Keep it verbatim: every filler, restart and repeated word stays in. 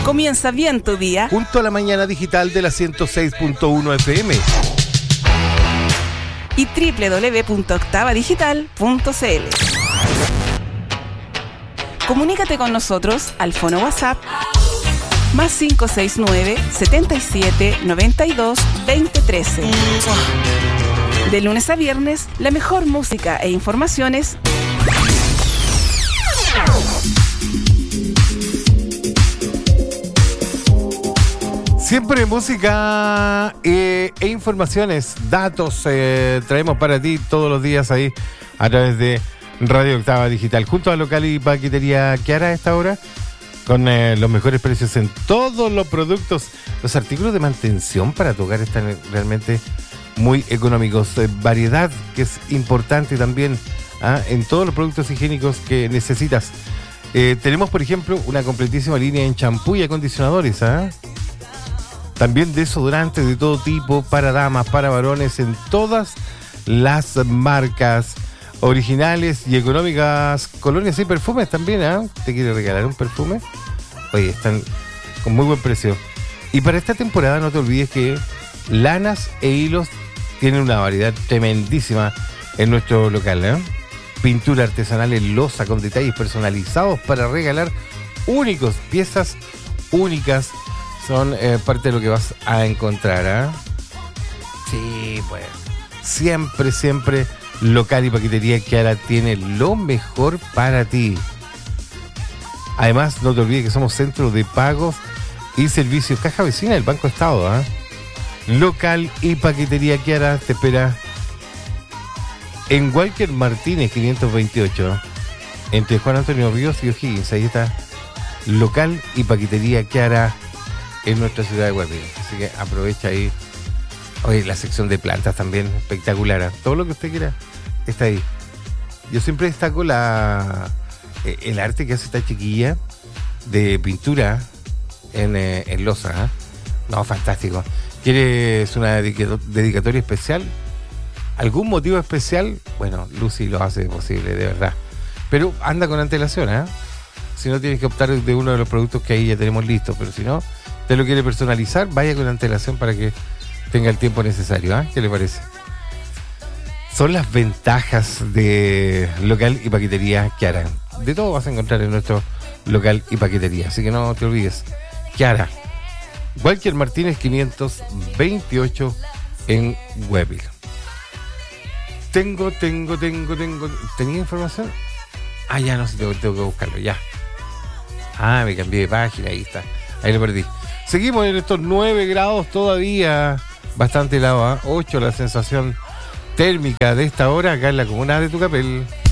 Comienza bien tu día junto a la mañana digital de la ciento seis punto uno F M y doble u doble u doble u punto octava digital punto c l. Comunícate con nosotros al fono WhatsApp más cinco seis nueve, setenta y siete, noventa y dos, veinte trece. De lunes a viernes, la mejor música e informaciones. Siempre música eh, e informaciones, datos, eh, traemos para ti todos los días ahí a través de Radio Octava Digital. Junto a Local y Paquetería Kiara a esta hora, con eh, los mejores precios en todos los productos. Los artículos de mantención para tu hogar están realmente muy económicos. Eh, variedad que es importante también ¿ah? en todos los productos higiénicos que necesitas. Eh, tenemos, por ejemplo, una completísima línea en champú y acondicionadores. ¿ah? También desodorantes de todo tipo, para damas, para varones, en todas las marcas originales y económicas, colonias y perfumes también. ¿eh? ¿Te quiere regalar un perfume? Oye, están con muy buen precio. Y para esta temporada no te olvides que lanas e hilos tienen una variedad tremendísima en nuestro local. ¿eh? Pintura artesanal en losa con detalles personalizados para regalar, únicos, piezas únicas. Son eh, parte de lo que vas a encontrar. ¿eh? Sí, pues. Siempre, siempre Local y Paquetería Kiara tiene lo mejor para ti. Además, no te olvides que somos centro de pagos y servicios Caja Vecina del Banco Estado. ¿eh? Local y Paquetería Kiara te espera en Walker Martínez quinientos veintiocho, entre Juan Antonio Ríos y O'Higgins. Ahí está Local y Paquetería Kiara en nuestra ciudad de Guapirí. Así que aprovecha ahí. Oye, la sección de plantas también espectacular. ¿eh? Todo lo que usted quiera está ahí. Yo siempre destaco la eh, el arte que hace esta chiquilla de pintura en, eh, en losa. ¿eh? No, fantástico. ¿Quieres una dedica- dedicatoria especial? ¿Algún motivo especial? Bueno, Lucy lo hace posible, de verdad. Pero anda con antelación, ¿eh? Si no, tienes que optar de uno de los productos que ahí ya tenemos listos. Pero si no, te lo quiere personalizar, vaya con antelación para que tenga el tiempo necesario. ¿eh? ¿Qué le parece? Son las ventajas de Local y Paquetería Kiara. De todo vas a encontrar en nuestro Local y Paquetería. Así que no te olvides. Kiara. Walker Martínez quinientos veintiocho en Guapirí. Tengo, tengo, tengo, tengo... ¿Tenía información? Ah, ya no sé, tengo, tengo que buscarlo, ya. Ah, me cambié de página, ahí está. Ahí lo perdí. Seguimos en estos nueve grados todavía. Bastante helado, ¿eh? ocho la sensación térmica de esta hora acá en la comuna de Tucapel.